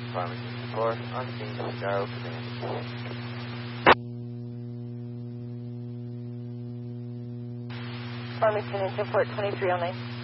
Farmington support on scene, Gyro command. Farmington Engine Port 2309.